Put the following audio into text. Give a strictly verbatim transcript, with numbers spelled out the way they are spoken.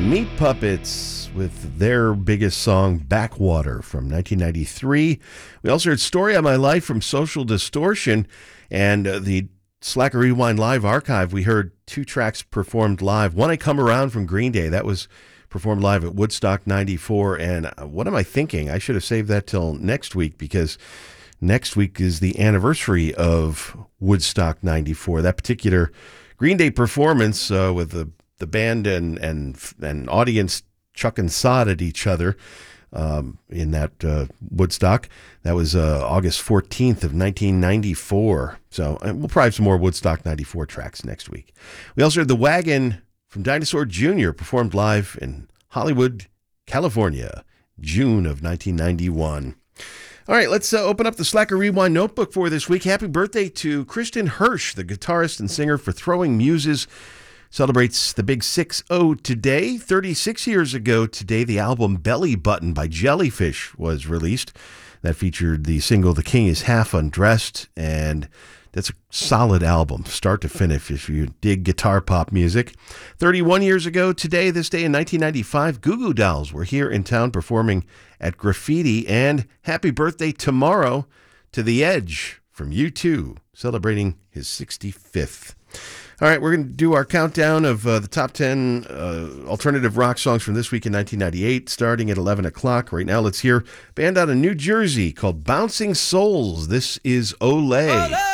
Meat Puppets with their biggest song, Backwater, from nineteen ninety-three. We also heard Story of My Life from Social Distortion, and uh, the Slacker Rewind Live archive, we heard two tracks performed live. One, I Come Around from Green Day. That was performed live at Woodstock ninety-four. And uh, what am I thinking? I should have saved that till next week, because next week is the anniversary of Woodstock ninety-four. That particular Green Day performance uh, with the the band and and and audience chucking sod at each other um, in that uh, Woodstock. That was uh, August fourteenth of nineteen ninety-four. So uh, we'll probably have some more Woodstock ninety-four tracks next week. We also heard The Wagon from Dinosaur Junior performed live in Hollywood, California, June of nineteen ninety-one. All right, let's uh, open up the Slacker Rewind notebook for this week. Happy birthday to Kristen Hirsch, the guitarist and singer for Throwing Muses. Celebrates the big six oh today. thirty-six years ago today, the album Belly Button by Jellyfish was released. That featured the single The King is Half Undressed, and that's a solid album, start to finish, if you dig guitar pop music. thirty-one years ago today, this day in nineteen ninety-five, Goo Goo Dolls were here in town performing at Graffiti. And happy birthday tomorrow to The Edge from U two, celebrating his sixty-fifth. All right, we're going to do our countdown of uh, the top ten uh, alternative rock songs from this week in nineteen ninety-eight, starting at eleven o'clock. Right now, let's hear a band out of New Jersey called Bouncing Souls. This is Olé. Olé!